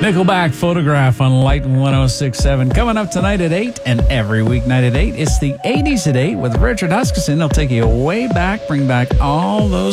Nickelback Photograph on Light 106.7. Coming up tonight at 8 and every weeknight at 8. It's the 80s at 8 with Richard Huskisson. He'll take you way back, bring back all those